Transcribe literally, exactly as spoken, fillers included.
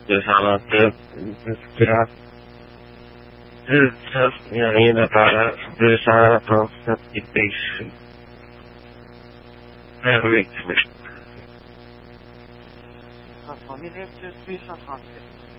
بسبب اختلاف يعني para desarrollar participation cinq cent mille F deux cent trente-sept.